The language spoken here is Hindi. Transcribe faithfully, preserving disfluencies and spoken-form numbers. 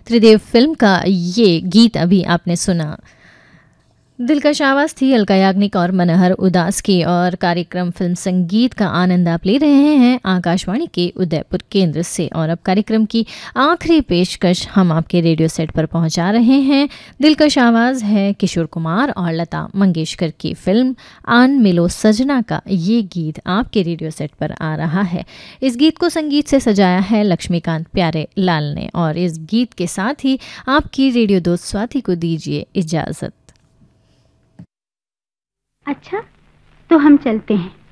त्रिदेव फिल्म का ये गीत अभी आपने सुना। दिलकश आवाज़ थी अलका याग्निक और मनोहर उदास की। और कार्यक्रम फिल्म संगीत का आनंद आप ले रहे हैं आकाशवाणी के उदयपुर केंद्र से। और अब कार्यक्रम की आखिरी पेशकश हम आपके रेडियो सेट पर पहुंचा रहे हैं। दिलकश आवाज़ है किशोर कुमार और लता मंगेशकर की। फिल्म आन मिलो सजना का ये गीत आपके रेडियो सेट पर आ रहा है। इस गीत को संगीत से सजाया है लक्ष्मीकांत प्यारे लाल ने। और इस गीत के साथ ही आपकी रेडियो दोस्त स्वाति को दीजिए इजाज़त। अच्छा, तो हम चलते हैं।